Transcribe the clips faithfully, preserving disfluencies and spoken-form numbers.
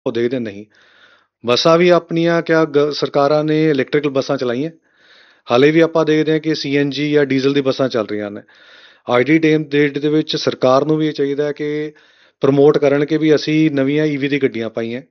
ਉਹ ਦੇਖਦੇ ਨਹੀਂ। ਬੱਸਾਂ ਵੀ ਆਪਣੀਆਂ ਕਿਆ ਗ- ਸਰਕਾਰਾਂ ਨੇ ਇਲੈਕਟ੍ਰੀਕਲ ਬੱਸਾਂ ਚਲਾਈਆਂ, ਹਾਲੇ ਵੀ ਆਪਾਂ ਦੇਖਦੇ ਹਾਂ ਕਿ ਸੀ ਐਨ ਜੀ ਜਾਂ ਡੀਜ਼ਲ ਦੀ ਬੱਸਾਂ ਚੱਲ ਰਹੀਆਂ ਨੇ। ਅੱਜ ਦੀ ਟਾਈਮ ਡੇਟ ਦੇ ਵਿੱਚ ਸਰਕਾਰ ਨੂੰ ਵੀ ਇਹ ਚਾਹੀਦਾ ਹੈ ਕਿ ਪ੍ਰਮੋਟ ਕਰਨ ਕਿ ਵੀ ਅਸੀਂ ਨਵੀਆਂ ਈਵੀ ਦੀ ਗੱਡੀਆਂ ਪਾਈਆਂ।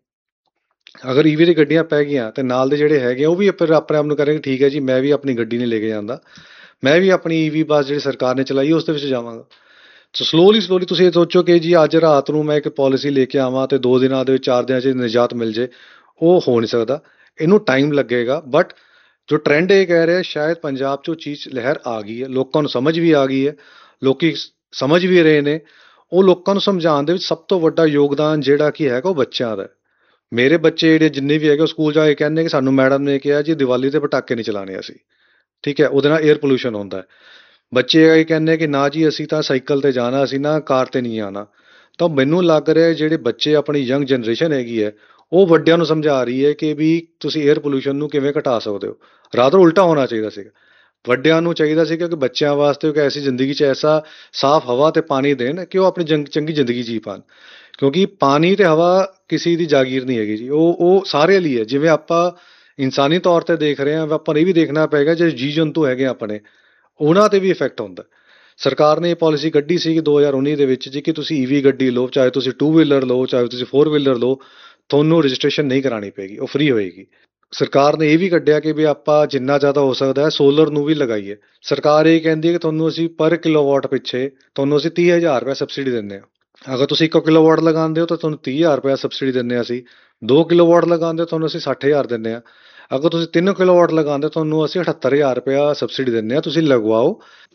ਅਗਰ ਈਵੀ ਦੀ ਗੱਡੀਆਂ ਪੈ ਗਈਆਂ ਤੇ ਨਾਲ ਦੇ ਜਿਹੜੇ ਹੈਗੇ ਆ ਉਹ ਵੀ ਫਿਰ ਆਪਣੇ ਆਪ ਨੂੰ ਕਰਨਗੇ ਠੀਕ ਹੈ ਜੀ, ਮੈਂ ਵੀ ਆਪਣੀ ਗੱਡੀ ਨਹੀਂ ਲੈ ਕੇ ਜਾਂਦਾ, ਮੈਂ ਵੀ ਆਪਣੀ ਈਵੀ ਬੱਸ ਜਿਹੜੀ ਸਰਕਾਰ ਨੇ ਚਲਾਈ ਉਸ ਦੇ ਵਿੱਚ ਜਾਵਾਂਗਾ। ਸੋ ਸਲੋਲੀ ਸਲੋਲੀ ਤੁਸੀਂ ਇਹ ਸੋਚੋ ਕਿ ਜੀ ਅੱਜ ਰਾਤ ਨੂੰ ਮੈਂ ਇੱਕ ਪਾਲਿਸੀ ਲੈ ਕੇ ਆਵਾਂ ਤੇ ਦੋ ਦਿਨਾਂ ਦੇ ਵਿੱਚ ਚਾਰ ਦਿਨਾਂ 'ਚ ਨਿਜਾਤ ਮਿਲ ਜੇ, ਉਹ ਹੋ ਨਹੀਂ ਸਕਦਾ। ਇਹਨੂੰ ਟਾਈਮ ਲੱਗੇਗਾ। ਬਟ ਜੋ ਟ੍ਰੈਂਡ ਇਹ ਕਹਿ ਰਿਹਾ ਸ਼ਾਇਦ ਪੰਜਾਬ 'ਚ ਉਹ ਚੀਜ਼ ਲਹਿਰ ਆ ਗਈ ਹੈ, ਲੋਕਾਂ ਨੂੰ ਸਮਝ ਵੀ ਆ ਗਈ ਹੈ, ਲੋਕੀ ਸ- ਸਮਝ ਵੀ ਰਹੇ ਨੇ। ਉਹ ਲੋਕਾਂ ਨੂੰ ਸਮਝਾਉਣ ਦੇ ਵਿੱਚ ਸਭ ਤੋਂ ਵੱਡਾ ਯੋਗਦਾਨ ਜਿਹੜਾ ਕੀ ਹੈਗਾ ਉਹ ਬੱਚਿਆਂ ਦਾ ਹੈ। ਮੇਰੇ ਬੱਚੇ ਜਿਹੜੇ ਜਿੰਨੇ ਵੀ ਹੈਗੇ ਉਹ ਸਕੂਲ ਜਾ ਕੇ ਕਹਿੰਦੇ ਕਿ ਸਾਨੂੰ ਮੈਡਮ ਨੇ ਕਿਹਾ ਜੀ ਦੀਵਾਲੀ ਤੇ ਪਟਾਕੇ ਨਹੀਂ ਚਲਾਣੇ ਅਸੀਂ, ਠੀਕ ਹੈ, ਉਹਦੇ ਨਾਲ 에ਅਰ ਪੋਲਿਊਸ਼ਨ ਹੁੰਦਾ ਹੈ। ਬੱਚੇ ਇਹ ਕਹਿੰਦੇ ਕਿ ਨਾ ਜੀ ਅਸੀਂ ਤਾਂ ਸਾਈਕਲ ਤੇ ਜਾਣਾ, ਅਸੀਂ ਨਾ ਕਾਰ ਤੇ ਨਹੀਂ ਆਉਣਾ। ਤਾਂ ਮੈਨੂੰ ਲੱਗ ਰਿਹਾ ਜਿਹੜੇ ਬੱਚੇ ਆਪਣੀ ਯੰਗ ਜਨਰੇਸ਼ਨ ਹੈਗੀ ਹੈ ਉਹ ਵੱਡਿਆਂ ਨੂੰ ਸਮਝਾ ਰਹੀ ਹੈ ਕਿ ਵੀ ਤੁਸੀਂ 에ਅਰ ਪੋਲਿਊਸ਼ਨ ਨੂੰ ਕਿਵੇਂ ਘਟਾ ਸਕਦੇ ਹੋ। ਰਾਦਰ ਉਲਟਾ ਹੋਣਾ ਚਾਹੀਦਾ ਸੀਗਾ, ਵੱਡਿਆਂ ਨੂੰ ਚਾਹੀਦਾ ਸੀਗਾ ਕਿ ਬੱਚਿਆਂ ਵਾਸਤੇ ਇੱਕ ਐਸੀ ਜ਼ਿੰਦਗੀ 'ਚ ਐਸਾ ਸਾਫ਼ ਹਵਾ ਤੇ ਪਾਣੀ ਦੇਣ ਕਿ ਉਹ ਆਪਣੀ ਜੰਗ ਚੰਗੀ ਜ਼ਿੰਦਗੀ ਜੀ ਪਾਉਣ। ਕਿਉਂਕਿ ਪਾਣੀ ਤੇ ਹਵਾ ਕਿਸੇ ਦੀ ਜਾਗੀਰ ਨਹੀਂ ਹੈਗੀ ਜੀ, ਉਹ ਉਹ ਸਾਰਿਆਂ ਲਈ ਹੈ। ਜਿਵੇਂ ਆਪਾਂ ਇਨਸਾਨੀ ਤੌਰ ਤੇ ਦੇਖ ਰਹੇ ਹਾਂ, ਆਪਾਂ ਨੂੰ ਇਹ ਵੀ ਦੇਖਣਾ ਪਏਗਾ ਜਿਹੜੇ ਜੀਵ ਜੰਤੂ ਹੈਗੇ ਆ ਆਪਣੇ, ਉਹਨਾਂ ਤੇ ਵੀ ਇਫੈਕਟ ਹੁੰਦਾ। ਸਰਕਾਰ ਨੇ ਇਹ ਪਾਲਿਸੀ ਕੱਢੀ ਸੀ ਕਿ ਦੋ ਹਜ਼ਾਰ ਉੱਨੀ ਦੇ ਵਿੱਚ ਜੀ ਕਿ ਤੁਸੀਂ ਈਵੀ ਗੱਡੀ ਲਓ, ਚਾਹੇ ਤੁਸੀਂ ਟੂ ਵੀਲਰ ਲਓ, ਚਾਹੇ ਤੁਸੀਂ ਫੋਰ ਵੀਲਰ ਲਓ, ਤੁਹਾਨੂੰ ਰਜਿਸਟ੍ਰੇਸ਼ਨ ਨਹੀਂ ਕਰਾਉਣੀ ਪਏਗੀ, ਉਹ ਫ੍ਰੀ ਹੋਏਗੀ। ਸਰਕਾਰ ਨੇ ਇਹ ਵੀ ਕੱਢਿਆ ਕਿ ਵੀ ਆਪਾਂ ਜਿੰਨਾ ਜ਼ਿਆਦਾ ਹੋ ਸਕਦਾ ਹੈ ਸੋਲਰ ਨੂੰ ਵੀ ਲਗਾਈਏ। ਸਰਕਾਰ ਇਹ ਕਹਿੰਦੀ ਹੈ ਕਿ ਤੁਹਾਨੂੰ ਅਸੀਂ ਪਰ ਕਿਲੋਵਾਟ ਪਿੱਛੇ ਤੁਹਾਨੂੰ ਅਸੀਂ ਤੀਹ ਹਜ਼ਾਰ ਰੁਪਏ ਸਬਸਿਡੀ ਦਿੰਦੇ ਹਾਂ। ਅਗਰ ਤੁਸੀਂ ਇੱਕ ਕਿਲੋਵਾਟ ਲਗਾਉਂਦੇ ਹੋ ਤਾਂ ਤੁਹਾਨੂੰ ਤੀਹ ਹਜ਼ਾਰ ਰੁਪਏ ਸਬਸਿਡੀ ਦਿੰਦੇ ਹਾਂ ਅਸੀਂ। ਦੋ ਕਿਲੋਵਾਟ ਲਗਾਉਂਦੇ ਹੋ ਤੁਹਾਨੂੰ ਅਸੀਂ ਸੱਠ ਹਜ਼ਾਰ ਦਿੰਦੇ ਹਾਂ। ਅਗਰ ਤੁਸੀਂ ਤਿੰਨ ਕਿਲੋਵਾਟ ਲਗਾਉਂਦੇ ਹੋ ਤੁਹਾਨੂੰ ਅਸੀਂ ਅਠੱਤਰ ਹਜ਼ਾਰ ਰੁਪਇਆ ਸਬਸਿਡੀ ਦਿੰਦੇ ਹਾਂ, ਤੁਸੀਂ ਲਗਵਾਓ।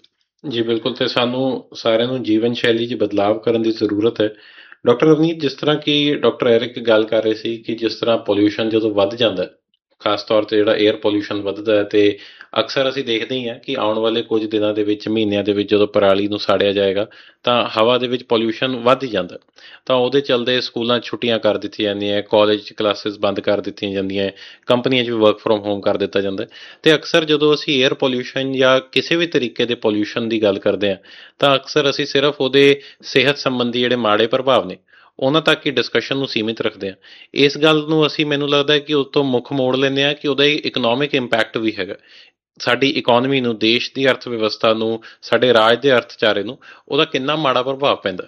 ਜੀ ਬਿਲਕੁਲ, ਤੇ ਸਾਨੂੰ ਸਾਰਿਆਂ ਨੂੰ ਜੀਵਨ ਸ਼ੈਲੀ 'ਚ ਬਦਲਾਵ ਕਰਨ ਦੀ ਜ਼ਰੂਰਤ ਹੈ। ਡਾਕਟਰ ਰਵਨੀਤ, ਜਿਸ ਤਰ੍ਹਾਂ ਕਿ ਡਾਕਟਰ ਐਰਿਕ ਗੱਲ ਕਰ ਰਹੇ ਸੀ ਕਿ ਜਿਸ ਤਰ੍ਹਾਂ ਪੋਲਿਊਸ਼ਨ ਜਦੋਂ ਵੱਧ ਜਾਂਦਾ ਹੈ, ਖਾਸ ਤੌਰ ਤੇ ਜਿਹੜਾ 에ਅਰ ਪੋਲਿਊਸ਼ਨ ਵੱਧਦਾ ਹੈ, ਤੇ ਅਕਸਰ ਅਸੀਂ ਦੇਖਦੇ ਹੀ ਹਾਂ ਕਿ ਆਉਣ ਵਾਲੇ ਕੁਝ ਦਿਨਾਂ ਦੇ ਵਿੱਚ, ਮਹੀਨਿਆਂ ਦੇ ਵਿੱਚ ਜਦੋਂ ਪਰਾਲੀ ਨੂੰ ਸਾੜਿਆ ਜਾਏਗਾ ਤਾਂ ਹਵਾ ਦੇ ਵਿੱਚ ਪੋਲਿਊਸ਼ਨ ਵੱਧ ਹੀ ਜਾਂਦਾ। ਤਾਂ ਉਹਦੇ ਚਲਦੇ ਸਕੂਲਾਂ 'ਚ ਛੁੱਟੀਆਂ ਕਰ ਦਿੱਤੀਆਂ ਜਾਂਦੀਆਂ, ਕਾਲਜ 'ਚ ਕਲਾਸਿਸ ਬੰਦ ਕਰ ਦਿੱਤੀਆਂ ਜਾਂਦੀਆਂ, ਕੰਪਨੀਆਂ 'ਚ ਵੀ ਵਰਕ ਫਰੋਮ ਹੋਮ ਕਰ ਦਿੱਤਾ ਜਾਂਦਾ। ਤੇ ਅਕਸਰ ਜਦੋਂ ਅਸੀਂ 에ਅਰ ਪੋਲਿਊਸ਼ਨ ਜਾਂ ਕਿਸੇ ਵੀ ਤਰੀਕੇ ਦੇ ਪੋਲਿਊਸ਼ਨ ਦੀ ਗੱਲ ਕਰਦੇ ਹਾਂ ਤਾਂ ਅਕਸਰ ਅਸੀਂ ਸਿਰਫ ਉਹਦੇ ਸਿਹਤ ਸੰਬੰਧੀ ਜਿਹੜੇ ਮਾੜੇ ਪ੍ਰਭਾਵ ਨੇ ਉਹਨਾਂ ਤੱਕ ਹੀ ਡਿਸਕਸ਼ਨ ਨੂੰ ਸੀਮਿਤ ਰੱਖਦੇ ਹਾਂ। ਇਸ ਗੱਲ ਨੂੰ ਅਸੀਂ, ਮੈਨੂੰ ਲੱਗਦਾ ਹੈ ਕਿ ਉਸ ਤੋਂ ਮੁੱਖ ਮੋੜ ਲੈਂਦੇ ਹਾਂ ਕਿ ਉਹਦਾ ਇਕਨੋਮਿਕ ਇੰਪੈਕਟ ਵੀ ਹੈਗਾ ਸਾਡੀ ਇਕੋਨਮੀ ਨੂੰ, ਦੇਸ਼ ਦੀ ਅਰਥ ਵਿਵਸਥਾ ਨੂੰ, ਸਾਡੇ ਰਾਜ ਦੇ ਅਰਥਚਾਰੇ ਨੂੰ ਉਹਦਾ ਕਿੰਨਾ ਮਾੜਾ ਪ੍ਰਭਾਵ ਪੈਂਦਾ।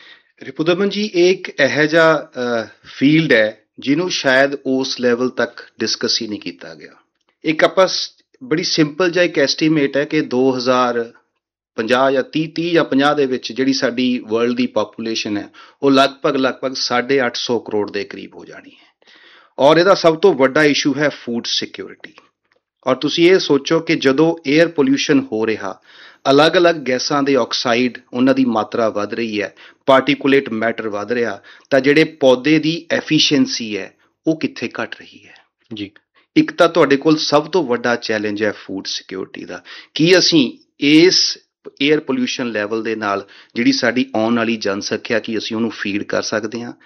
ਰਿਪੁਦਮਨ ਜੀ, ਇਹ ਇੱਕ ਇਹੋ ਜਿਹਾ ਫੀਲਡ ਹੈ ਜਿਹਨੂੰ ਸ਼ਾਇਦ ਉਸ ਲੈਵਲ ਤੱਕ ਡਿਸਕਸ ਹੀ ਨਹੀਂ ਕੀਤਾ ਗਿਆ। ਇੱਕ ਆਪਾਂ ਸ- ਬੜੀ ਸਿੰਪਲ ਜਿਹਾ ਇੱਕ ਐਸਟੀਮੇਟ ਹੈ ਕਿ ਦੋ ਹਜ਼ਾਰ ਪੰਜਾਹ ਜਾਂ ਤੀਹ ਤੀਹ ਜਾਂ ਪੰਜਾਹ ਦੇ ਵਿੱਚ ਜਿਹੜੀ ਸਾਡੀ ਵਰਲਡ ਦੀ ਪਾਪੂਲੇਸ਼ਨ ਹੈ ਉਹ ਲਗਭਗ ਲਗਭਗ ਸਾਢੇ ਅੱਠ ਸੌ ਕਰੋੜ ਦੇ ਕਰੀਬ ਹੋ ਜਾਣੀ ਹੈ। ਔਰ ਇਹਦਾ ਸਭ ਤੋਂ ਵੱਡਾ ਇਸ਼ੂ ਹੈ ਫੂਡ ਸਿਕਿਉਰਿਟੀ। ਔਰ ਤੁਸੀਂ ਇਹ ਸੋਚੋ ਕਿ ਜਦੋਂ 에ਅਰ ਪੋਲਿਊਸ਼ਨ ਹੋ ਰਿਹਾ, ਅਲੱਗ-ਅਲੱਗ ਗੈਸਾਂ ਦੇ ਆਕਸਾਈਡ ਉਹਨਾਂ ਦੀ ਮਾਤਰਾ ਵੱਧ ਰਹੀ ਹੈ, ਪਾਰਟੀਕੂਲੇਟ ਮੈਟਰ ਵੱਧ ਰਿਹਾ, ਤਾਂ ਜਿਹੜੇ ਪੌਦੇ ਦੀ ਐਫੀਸ਼ੀਐਂਸੀ ਹੈ ਉਹ ਕਿੱਥੇ ਘਟ ਰਹੀ ਹੈ। ਜੀ ਇੱਕ ਤਾਂ ਤੁਹਾਡੇ ਕੋਲ ਸਭ ਤੋਂ ਵੱਡਾ ਚੈਲੰਜ ਹੈ ਫੂਡ ਸਿਕਿਉਰਿਟੀ ਦਾ। ਕੀ ਅਸੀਂ ਇਸ 에ਅਰ ਪੋਲਿਊਸ਼ਨ ਲੈਵਲ ਦੇ ਨਾਲ ਜਿਹੜੀ ਸਾਡੀ ਆਉਣ ਵਾਲੀ ਜਨਸੰਖਿਆ, ਕੀ ਅਸੀਂ ਉਹਨੂੰ ਫੀਡ ਕਰ ਸਕਦੇ ਹਾਂ?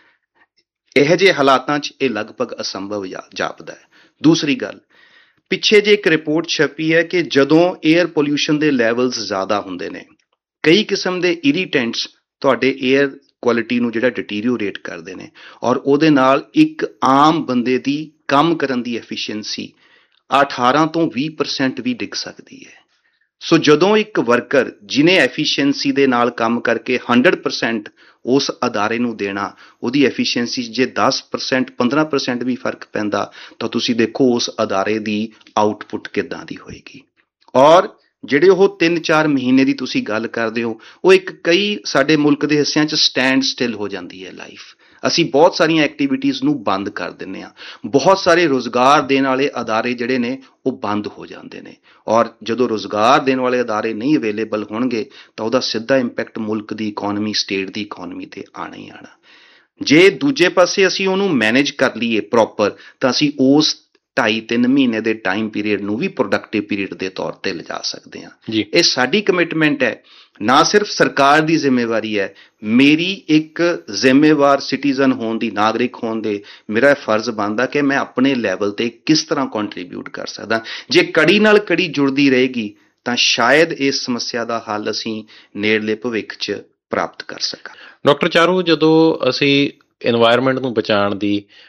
ਇਹੋ ਜਿਹੇ ਹਾਲਾਤਾਂ 'ਚ ਇਹ ਲਗਭਗ ਅਸੰਭਵ ਜਾ- ਜਾਪਦਾ ਹੈ। ਦੂਸਰੀ ਗੱਲ, ਪਿੱਛੇ ਜੇ ਇੱਕ ਰਿਪੋਰਟ ਛਪੀ ਹੈ ਕਿ ਜਦੋਂ 에ਅਰ ਪੋਲਿਊਸ਼ਨ ਦੇ ਲੈਵਲਸ ਜ਼ਿਆਦਾ ਹੁੰਦੇ ਨੇ, ਕਈ ਕਿਸਮ ਦੇ ਇਰੀਟੈਂਟਸ ਤੁਹਾਡੇ 에ਅਰ ਕੁਆਲਿਟੀ ਨੂੰ ਜਿਹੜਾ ਡਿਟੀਰੀਓਰੇਟ ਕਰਦੇ ਨੇ, ਔਰ ਉਹਦੇ ਨਾਲ ਇੱਕ ਆਮ ਬੰਦੇ ਦੀ ਕੰਮ ਕਰਨ ਦੀ ਐਫੀਸ਼ੀਐਂਸੀ ਅਠਾਰਾਂ ਤੋਂ ਵੀਹ ਪਰਸੈਂਟ ਵੀ ਡਿੱਗ ਸਕਦੀ ਹੈ। ਸੋ ਜਦੋਂ ਇੱਕ ਵਰਕਰ ਜਿਹਨੇ ਐਫੀਸ਼ੀਐਂਸੀ ਦੇ ਨਾਲ ਕੰਮ ਕਰਕੇ ਹੰਡਰਡ ਪਰਸੈਂਟ ਉਸ ਅਦਾਰੇ ਨੂੰ ਦੇਣਾ, ਉਹਦੀ ਐਫੀਸ਼ੀਐਂਸੀ ਜੇ ਦਸ ਪਰਸੈਂਟ ਪੰਦਰਾਂ ਪਰਸੈਂਟ ਵੀ ਫਰਕ ਪੈਂਦਾ ਤਾਂ ਤੁਸੀਂ ਦੇਖੋ ਉਸ ਅਦਾਰੇ ਦੀ ਆਊਟਪੁੱਟ ਕਿੱਦਾਂ ਦੀ ਹੋਏਗੀ। ਔਰ ਜਿਹੜੇ ਉਹ ਤਿੰਨ ਚਾਰ ਮਹੀਨੇ ਦੀ ਤੁਸੀਂ ਗੱਲ ਕਰਦੇ ਹੋ, ਉਹ ਇੱਕ ਕਈ ਸਾਡੇ ਮੁਲਕ ਦੇ ਹਿੱਸਿਆਂ 'ਚ ਸਟੈਂਡ ਸਟਿਲ ਹੋ ਜਾਂਦੀ ਹੈ ਲਾਈਫ। ਅਸੀਂ ਬਹੁਤ ਸਾਰੀਆਂ ਐਕਟੀਵਿਟੀਜ਼ ਨੂੰ ਬੰਦ ਕਰ ਦਿੰਦੇ ਹਾਂ, ਬਹੁਤ ਸਾਰੇ ਰੁਜ਼ਗਾਰ ਦੇਣ ਵਾਲੇ ਅਦਾਰੇ ਜਿਹੜੇ ਨੇ ਉਹ ਬੰਦ ਹੋ ਜਾਂਦੇ ਨੇ। ਔਰ ਜਦੋਂ ਰੁਜ਼ਗਾਰ ਦੇਣ ਵਾਲੇ ਅਦਾਰੇ ਨਹੀਂ ਅਵੇਲੇਬਲ ਹੋਣਗੇ ਤਾਂ ਉਹਦਾ ਸਿੱਧਾ ਇੰਪੈਕਟ ਮੁਲਕ ਦੀ ਇਕੋਨਮੀ, ਸਟੇਟ ਦੀ ਇਕੋਨਮੀ ਤੇ ਆਣਾ ਹੀ ਆਣਾ। ਜੇ ਦੂਜੇ ਪਾਸੇ ਅਸੀਂ ਉਹਨੂੰ ਮੈਨੇਜ ਕਰ ਲਈਏ ਪ੍ਰੋਪਰ, ਤਾਂ ਅਸੀਂ ਉਸ ਢਾਈ ਤਿੰਨ ਮਹੀਨੇ ਦੇ ਟਾਈਮ ਪੀਰੀਅਡ ਨੂੰ ਵੀ ਪ੍ਰੋਡਕਟਿਵ ਪੀਰੀਅਡ ਦੇ ਤੌਰ ਤੇ ਲਿਜਾ ਸਕਦੇ ਹਾਂ। ਜੀ ਇਹ ਸਾਡੀ ਕਮਿਟਮੈਂਟ ਹੈ, ਨਾ ਸਿਰਫ ਸਰਕਾਰ ਦੀ ਜ਼ਿੰਮੇਵਾਰੀ ਹੈ, ਮੇਰੀ ਇੱਕ ਜ਼ਿੰਮੇਵਾਰ ਸਿਟੀਜ਼ਨ ਹੋਣ ਦੀ, ਨਾਗਰਿਕ ਹੋਣ ਦੇ ਮੇਰਾ ਫਰਜ਼ ਬਣਦਾ ਕਿ ਮੈਂ ਆਪਣੇ ਲੈਵਲ ਤੇ ਕਿਸ ਤਰ੍ਹਾਂ ਕੰਟਰੀਬਿਊਟ ਕਰ ਸਕਦਾ। ਜੇ ਕੜੀ ਨਾਲ ਕੜੀ ਜੁੜਦੀ ਰਹੇਗੀ ਤਾਂ ਸ਼ਾਇਦ ਇਸ ਸਮੱਸਿਆ ਦਾ ਹੱਲ ਅਸੀਂ ਨੇੜਲੇ ਭਵਿੱਖ 'ਚ ਪ੍ਰਾਪਤ ਕਰ ਸਕਾਂ। ਡਾਕਟਰ ਚਾਰੂ, ਜਦੋਂ ਅਸੀਂ ਇਨਵਾਇਰਨਮੈਂਟ ਨੂੰ ਬਚਾਉਣ ਦੀ,